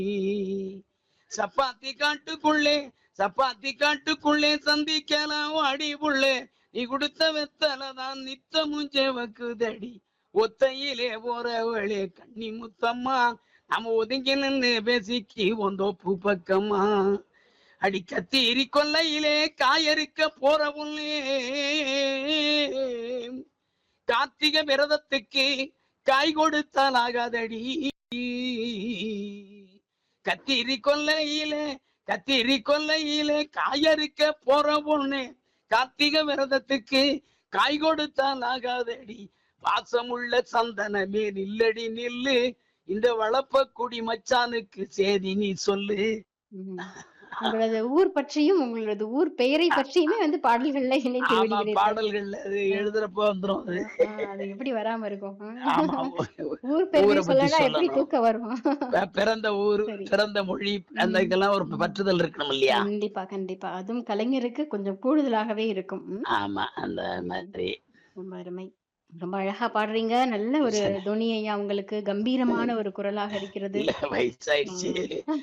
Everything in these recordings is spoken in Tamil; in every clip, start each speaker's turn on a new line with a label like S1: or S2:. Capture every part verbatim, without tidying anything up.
S1: சப்பாத்தி காட்டுக்குள்ளே சப்பாத்தி காட்டுக்குள்ளே சந்திக்கலாம் அடி புள்ளே, நீ கொடுத்த வெத்தலதான் நித்தமும் செவக்குதடி, ஒத்தையிலே போறவளே கண்ணி முத்தம்மா, நம்ம ஒதுங்கி நின்று பேசிக்கி வந்தோப்பு பக்கம்மா, அடி கத்தீரி கொல்லையிலே காயறுக்க போற புள்ளே, கார்த்திகை விரதத்துக்கு காய் கொடுத்தால் ஆகாதடி, கத்திரி கொல்லையிலே கத்திரி கொல்லையிலே காயறுக்க போற பொண்ணு, கார்த்திகை விரதத்துக்கு காய் கொடுத்தால் ஆகாதடி, பாசமுள்ள சந்தனமே நில்லடி நில்லு, இந்த வளப்ப குடி மச்சானுக்கு சேதி நீ சொல்லு.
S2: உங்களது ஊர் பற்றியும் உங்களது ஊர் பெயரை பற்றியுமே வந்து பாடல்கள்ல இணைத்து விடுகிறீர்கள்.
S1: பாடல்கள்ல அது எழுதுறப்ப வந்துரும். அது
S2: அது எப்படி வராம இருக்கும்? ஊர் பெயரை சொல்லலாம் எப்படி தூக்கம் வரும்?
S1: பிறந்த ஊர், பிறந்த மொழி, அந்த இதெல்லாம் ஒரு பற்றுதல் இருக்கணும் இல்லையா?
S2: கண்டிப்பா கண்டிப்பா. அதுவும் கலைஞருக்கு கொஞ்சம் கூடுதலாகவே இருக்கும்.
S1: ஆமா, அந்த மாதிரி.
S2: ரொம்ப அருமை. ரொம்ப அழகா பாடுறீங்க. நல்ல ஒரு தொனி ஐயா, உங்களுக்கு கம்பீரமான ஒரு குரலாக இருக்கிறது.
S1: வயசாயிடுச்சு,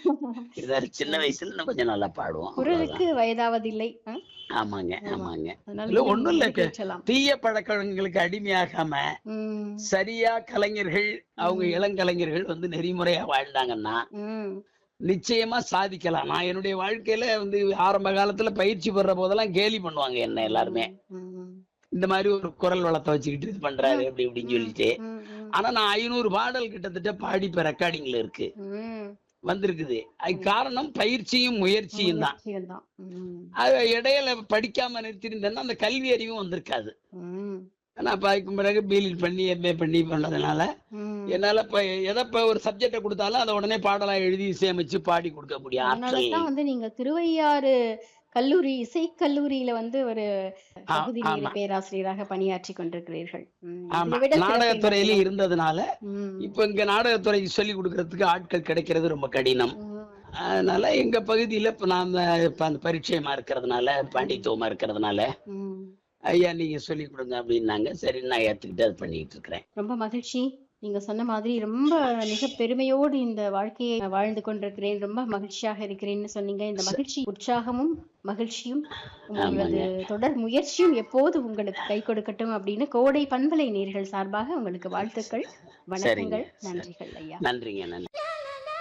S1: சின்ன வயசுல கொஞ்சம் நல்லா பாடுவோம்.
S2: குரலுக்கு வயதாவது இல்லை.
S1: ஆமாங்க ஆமாங்க. ஒண்ணும் இல்ல, தீய பழக்கங்களுக்கு அடிமையாகாம சரியா கலைஞர்கள், அவங்க இளங்கலைஞர்கள் வந்து நெறிமுறையா வாழ்ந்தாங்கன்னா நிச்சயமா சாதிக்கலாம். நான் என்னுடைய வாழ்க்கையில வந்து ஆரம்ப காலத்துல பயிற்சி பெற போதெல்லாம் கேலி பண்ணுவாங்க என்ன எல்லாருமே, இந்த மாதிரி ஒரு குரல் வளத்தை வச்சுக்கிட்டு இது பண்றாரு அப்படி இப்படின்னு சொல்லிட்டு. ஆனா நான் ஐநூறு பாடல் கிட்டத்தட்ட பாடி இப்ப ரெக்கார்டிங்ல இருக்கு, வந்திருக்குது. அதுக்கு காரணம் பயிற்சியும் முயற்சியும் தான். அது இடையில படிக்காம நிறுத்திருந்தேன்னா அந்த கல்வி அறிவும் வந்திருக்காது. ஆனா இப்ப அதுக்கு பிறகு பிஎட் பண்ணி எம்ஏ பண்ணி பண்ணதுனால என்னால இப்ப எதை இப்ப ஒரு சப்ஜெக்ட கொடுத்தாலும் அதை உடனே பாடலா எழுதி இசையமைச்சு பாடி கொடுக்க முடியும்.
S2: அதனாலதான் வந்து நீங்க திருவையாறு கல்லூரி இசை கல்லூரியில வந்து ஒரு பகுதி நேர பேராசிரியராக பணியாற்றி கொண்டிருக்கிறீர்கள்.
S1: நாடகத்துறையில இருந்ததுனால இப்ப இங்க நாடகத்துறைக்கு சொல்லி கொடுக்கறதுக்கு ஆட்கள் கிடைக்கிறது ரொம்ப கடினம். அதனால எங்க பகுதியில இப்ப நான் இப்ப அந்த பரிச்சயமா இருக்கிறதுனால, பாண்டித்துவமா இருக்கிறதுனால ஐயா நீங்க சொல்லி கொடுங்க அப்படின்னாங்க. சரி, நான் ஏத்துக்கிட்டு அது பண்ணிட்டு இருக்கிறேன்.
S2: ரொம்ப மகிழ்ச்சி. நீங்க சொன்ன மாதிரி ரொம்ப மிக பெருமையோடு இந்த வாழ்க்கையை வாழ்ந்து கொண்டிருக்கிறேன், ரொம்ப மகிழ்ச்சியாக இருக்கிறேன்னு சொன்னீங்க. இந்த மகிழ்ச்சி, உற்சாகமும் மகிழ்ச்சியும் உங்களது தொடர் முயற்சியும் எப்போது உங்களுக்கு கை கொடுக்கட்டும் அப்படின்னு கோடை பண்பலை நேயர்கள் சார்பாக உங்களுக்கு வாழ்த்துக்கள், வணக்கங்கள், நன்றிகள் ஐயா.
S1: நன்றிங்க. நன்றி.